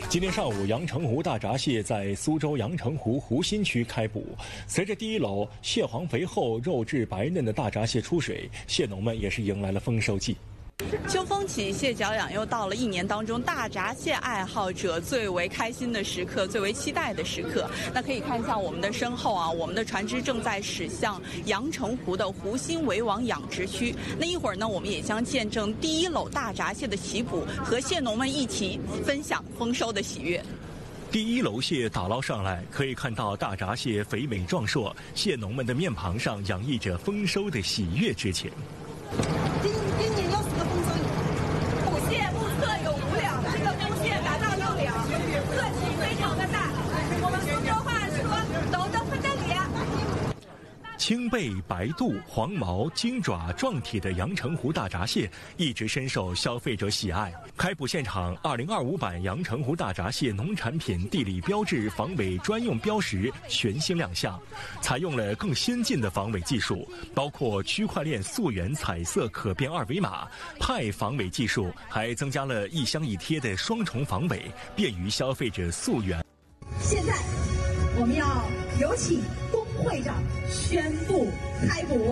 今天上午，阳澄湖大闸蟹在苏州阳澄湖湖心区开捕。随着第一篓蟹黄肥厚、肉质白嫩的大闸蟹出水，蟹农们也是迎来了丰收季。 秋风起，蟹脚痒，又到了一年当中大闸蟹爱好者最为开心的时刻，最为期待的时刻。那可以看一下我们的身后啊，我们的船只正在驶向阳澄湖的湖心围网养殖区。那一会儿呢，我们也将见证第一篓大闸蟹的起捕，和蟹农们一起分享丰收的喜悦。 第一篓蟹打捞上来，可以看到大闸蟹肥美壮硕，蟹农们的面庞上洋溢着丰收的喜悦之情。 今年又是个丰收年， 捕蟹目测有5两，这个公蟹达到6两，个体非常的大。我们苏州话说，抖得不得了。 青背、白肚、黄毛、金爪、壮体的阳澄湖大闸蟹一直深受消费者喜爱。开捕现场，2025版阳澄湖大闸蟹农产品地理标志防伪专用标识全新亮相，采用了更先进的防伪技术，包括区块链溯源彩色可变2维码、派防伪技术，还增加了一箱一贴的双重防伪，便于消费者溯源。 现在我们要有请龚会长宣布开捕。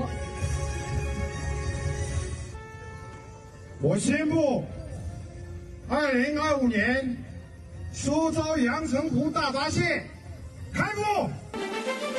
我宣布，2025年苏州阳澄湖大闸蟹开捕。